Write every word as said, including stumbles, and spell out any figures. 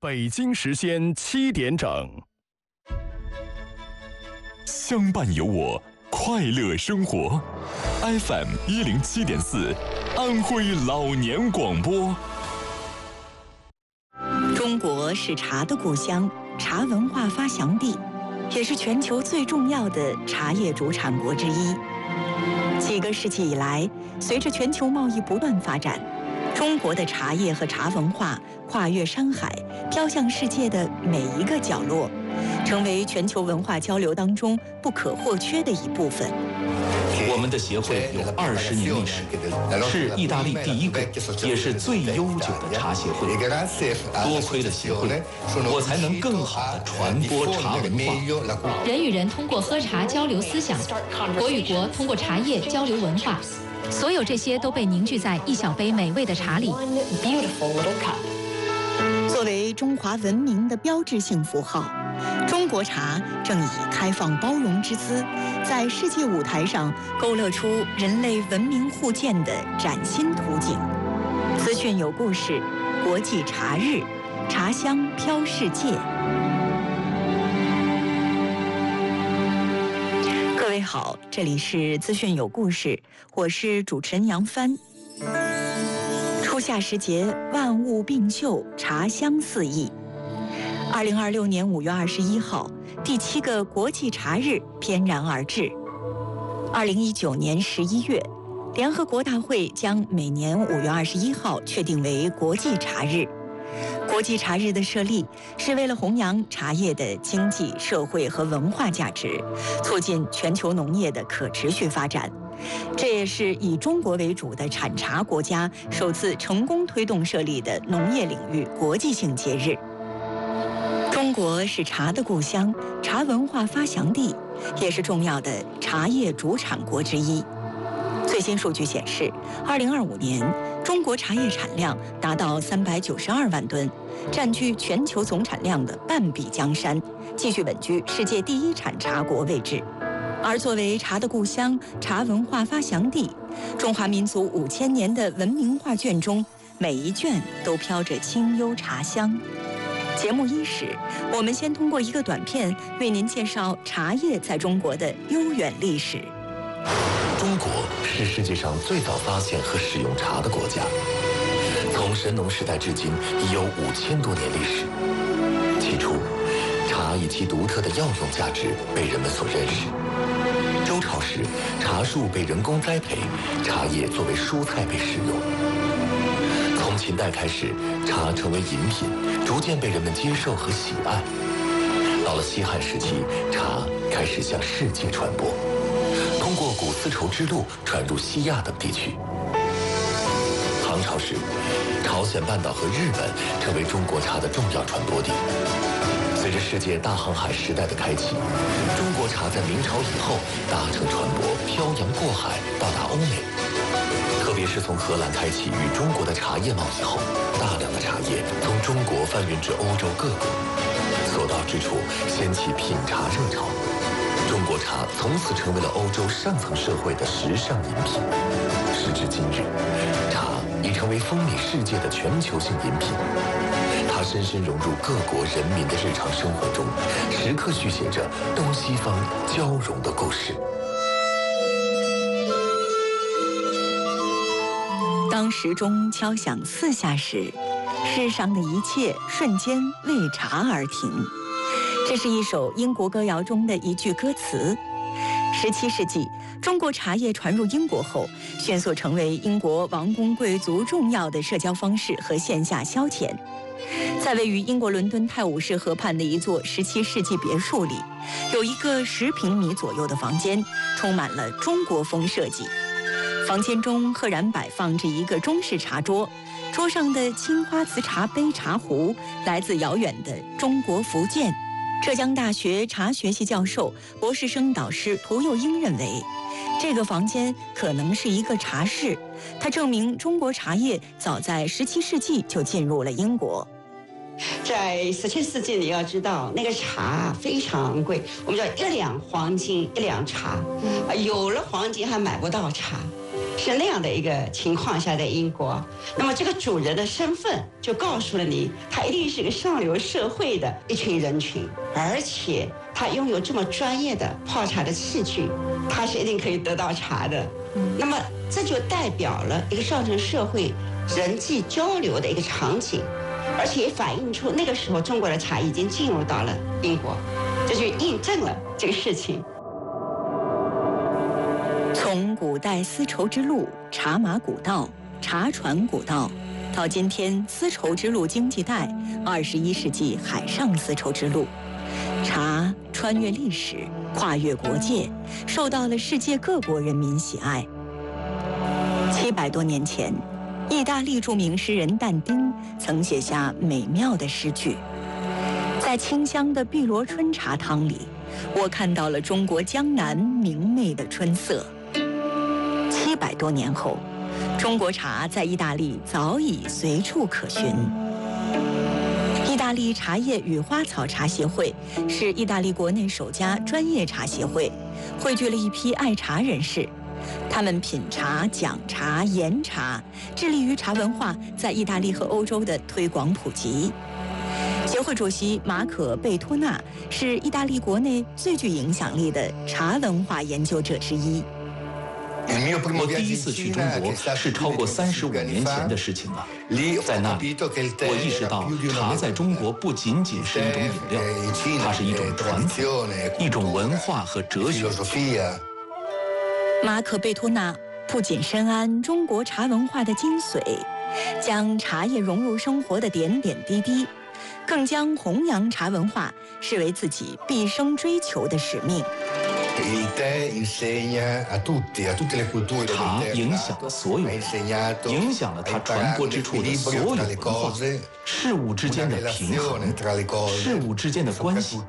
北京时间七点整， 相伴有我，快乐生活。F M 一零七点四，安徽老年广播。 中国是茶的故乡，茶文化发祥地，也是全球最重要的茶叶主产国之一。几个世纪以来，随着全球贸易不断发展，中国的茶叶和茶文化跨越山海，飘向世界的每一个角落，成为全球文化交流当中不可或缺的一部分。 我们的协会有二十年历史，是意大利第一个，也是最悠久的茶协会。多亏了协会，我才能更好地传播茶文化。 人与人通过喝茶交流思想，国与国通过茶叶交流文化，所有这些都被凝聚在一小杯美味的茶里。 作为中华文明的标志性符号，中国茶正以开放包容之姿，在世界舞台上勾勒出人类文明互鉴的崭新图景。资讯有故事，国际茶日，茶香飘世界。各位好，这里是资讯有故事，我是主持人杨帆。初夏时节，万物并秀，茶香四溢。二零二六年五月二十一号，第七个国际茶日翩然而至。二零一九年十一月，联合国大会将每年五月二十一号确定为国际茶日。国际茶日的设立是为了弘扬茶叶的经济、社会和文化价值，促进全球农业的可持续发展。这也是以中国为主的产茶国家首次成功推动设立的农业领域国际性节日。中国是茶的故乡，茶文化发祥地，也是重要的茶叶主产国之一。最新数据显示，二零二五年中国茶叶产量达到三百九十二万吨，占据全球总产量的半壁江山，继续稳居世界第一产茶国位置。而作为茶的故乡、茶文化发祥地，中华民族五千年的文明画卷中，每一卷都飘着清幽茶香。节目伊始，我们先通过一个短片为您介绍茶叶在中国的悠远历史。 中国是世界上最早发现和使用茶的国家，从神农时代至今已有五千多年历史。起初，茶以其独特的药用价值被人们所认识。周朝时，茶树被人工栽培，茶叶作为蔬菜被食用。从秦代开始，茶成为饮品，逐渐被人们接受和喜爱。到了西汉时期，茶开始向世界传播，通过古丝绸之路传入西亚等地区。唐朝时，朝鲜半岛和日本成为中国茶的重要传播地。随着世界大航海时代的开启，中国茶在明朝以后大乘传播，漂洋过海到达欧美。特别是从荷兰开启与中国的茶叶贸易后，大量的茶叶从中国贩运至欧洲各国，所到之处掀起品茶热潮。中国茶从此成为了欧洲上层社会的时尚饮品。时至今日，茶已成为风靡世界的全球性饮品。它深深融入各国人民的日常生活中，时刻续写着东西方交融的故事。 当时钟敲响四下时，世上的一切瞬间为茶而停。这是一首英国歌谣中的一句歌词。十七世纪，中国茶叶传入英国后，迅速成为英国王公贵族重要的社交方式和线下消遣。在位于英国伦敦泰晤士河畔的一座十七世纪别墅里，有一个十平米左右的房间，充满了中国风设计。房间中赫然摆放着一个中式茶桌，桌上的青花瓷茶杯、茶壶来自遥远的中国福建。浙江大学茶学系教授、博士生导师涂佑英认为，这个房间可能是一个茶室，它证明中国茶叶早在十七世纪就进入了英国。 在十七世纪，你要知道那个茶非常昂贵，我们叫一两黄金一两茶，有了黄金还买不到茶。 是那样的一个情况下在英国，那么这个主人的身份就告诉了你，他一定是个上流社会的一群人群，而且他拥有这么专业的泡茶的器具，他是一定可以得到茶的。那么这就代表了一个上层社会人际交流的一个场景，而且也反映出那个时候中国的茶已经进入到了英国，这就印证了这个事情。 从古代丝绸之路、茶马古道、茶船古道，到今天丝绸之路经济带、二十一世纪海上丝绸之路，茶穿越历史，跨越国界，受到了世界各国人民喜爱。七百多年前，意大利著名诗人但丁曾写下美妙的诗句：在清香的碧螺春茶汤里，我看到了中国江南明媚的春色。七百多年后，中国茶在意大利早已随处可寻。意大利茶叶与花草茶协会是意大利国内首家专业茶协会，汇聚了一批爱茶人士。他们品茶、讲茶、研茶，致力于茶文化在意大利和欧洲的推广普及。协会主席马可·贝托纳是意大利国内最具影响力的茶文化研究者之一。 我第一次去中国是超过三十五年前的事情了，在那里，我意识到茶在中国不仅仅是一种饮料，它是一种传统、一种文化和哲学。 马可·贝托纳不仅深谙中国茶文化的精髓，将茶叶融入生活的点点滴滴，更将弘扬茶文化视为自己毕生追求的使命。 茶影响了所有人，影响了它传播之处的所有文化，事物之间的平衡，事物之间的关系，